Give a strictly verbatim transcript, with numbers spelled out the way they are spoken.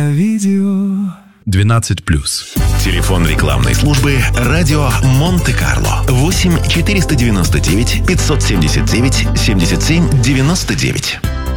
Видео двенадцать плюс. Телефон рекламной службы «Радио Монте-Карло». восемь четыреста девяносто девять пятьсот семьдесят девять семьдесят семь девяносто девять.